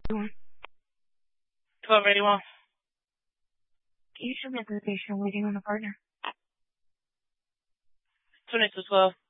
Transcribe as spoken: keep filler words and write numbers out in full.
Doing? twelve eighty-one. Can you show me the patient waiting on a partner? twenty-two twelve.